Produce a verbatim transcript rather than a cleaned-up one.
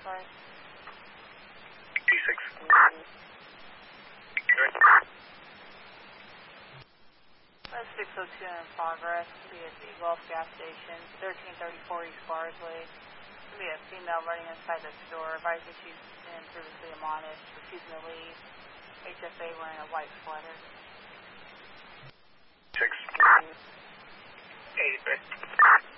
sorry. T six. That's six oh two in progress. Be at the Gulf gas station, thirteen thirty-four East Barsley. Be a female running inside the store. Advised that she's been previously admonished, refusing to leave. H F A wearing a white sweater. Six. eighty-three.